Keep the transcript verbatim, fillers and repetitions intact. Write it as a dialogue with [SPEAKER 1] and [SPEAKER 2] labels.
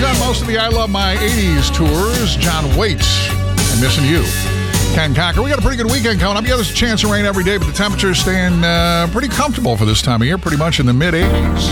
[SPEAKER 1] done most of the I Love My eighties tours. John Waits and Missing You. Ken Cocker. We got a pretty good weekend coming up. Yeah, there's a chance of rain every day, but the temperature's staying uh, pretty comfortable for this time of year, pretty much in the mid-eighties.